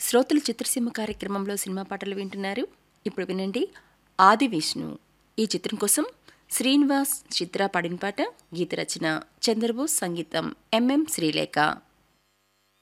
శ్రోతలు చిత్రసీమ కార్యక్రమంలో సినిమా పాటలు వింటున్నారు. ఇప్పుడు వినండి ఆది విష్ణు. ఈ చిత్రం కోసం శ్రీనివాస్ చిత్ర పాడిన పాట. గీత రచన చంద్రబోస్, సంగీతం ఎంఎం శ్రీలేఖ.